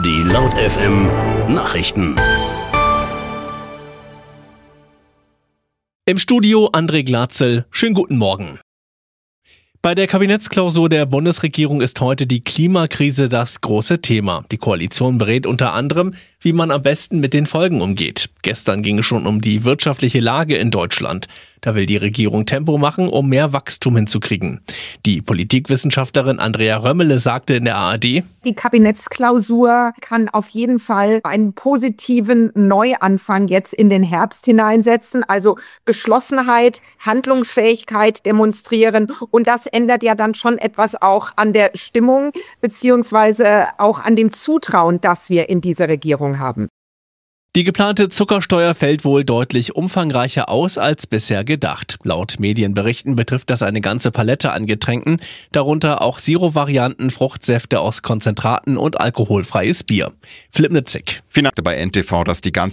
Die Laut FM Nachrichten. Im Studio André Glatzel. Schönen guten Morgen. Bei der Kabinettsklausur der Bundesregierung ist heute die Klimakrise das große Thema. Die Koalition berät unter anderem, wie man am besten mit den Folgen umgeht. Gestern ging es schon um die wirtschaftliche Lage in Deutschland. Da will die Regierung Tempo machen, um mehr Wachstum hinzukriegen. Die Politikwissenschaftlerin Andrea Römmele sagte in der ARD: Die Kabinettsklausur kann auf jeden Fall einen positiven Neuanfang jetzt in den Herbst hineinsetzen, also Geschlossenheit, Handlungsfähigkeit demonstrieren, und das ändert ja dann schon etwas auch an der Stimmung beziehungsweise auch an dem Zutrauen, das wir in dieser Regierung haben. Die geplante Zuckersteuer fällt wohl deutlich umfangreicher aus als bisher gedacht. Laut Medienberichten betrifft das eine ganze Palette an Getränken, darunter auch Zero-Varianten, Fruchtsäfte aus Konzentraten und alkoholfreies Bier. Philipp Nitzig. Finale bei NTV, dass die ganze